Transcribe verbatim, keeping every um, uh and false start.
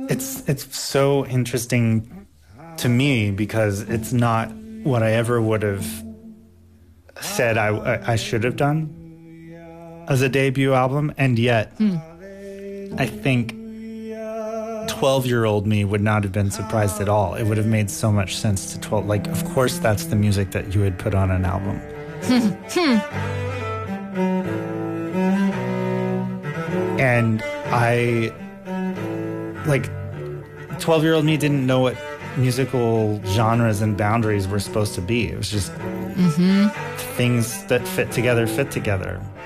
it's it's so interesting to me because it's not what I ever would have said I, I, I should have done as a debut album, and yet hmm. I think twelve-year-old me would not have been surprised at all. It would have made so much sense to twelve. Like, of course, that's the music that you would put on an album. And I, like, twelve-year-old me didn't know what musical genres and boundaries were supposed to be. It was just mm-hmm. things that fit together, fit together.